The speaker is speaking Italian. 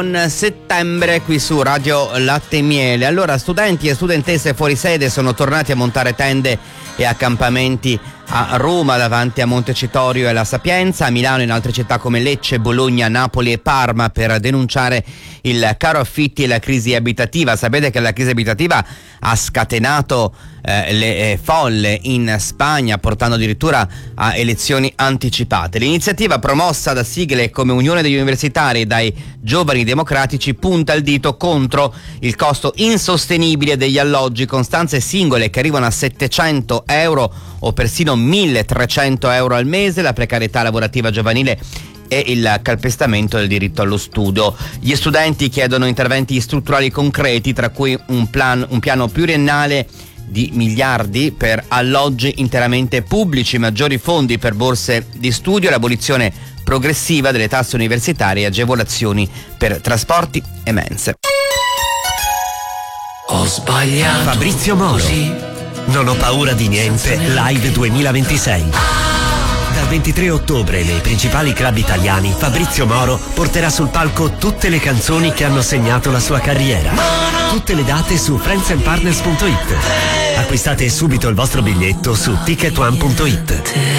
settembre qui su Radio Latte e Miele. Allora, studenti e studentesse fuori sede sono tornati a montare tende e accampamenti a Roma davanti a Montecitorio e la Sapienza, a Milano e in altre città come Lecce, Bologna, Napoli e Parma per denunciare il caro affitti e la crisi abitativa. Sapete che la crisi abitativa ha scatenato le folle in Spagna, portando addirittura a elezioni anticipate. L'iniziativa, promossa da sigle come Unione degli Universitari e dai Giovani Democratici, punta il dito contro il costo insostenibile degli alloggi, con stanze singole che arrivano a 700 euro o persino 1.300 euro al mese, la precarietà lavorativa giovanile e il calpestamento del diritto allo studio. Gli studenti chiedono interventi strutturali concreti, tra cui un piano pluriennale di miliardi per alloggi interamente pubblici, maggiori fondi per borse di studio, l'abolizione progressiva delle tasse universitarie e agevolazioni per trasporti e mense. Ho sbagliato. Fabrizio Moro. Così. Non ho paura di niente, live 2026. Dal 23 ottobre nei principali club italiani, Fabrizio Moro porterà sul palco tutte le canzoni che hanno segnato la sua carriera. Tutte le date su friendsandpartners.it. Acquistate subito il vostro biglietto su ticketone.it.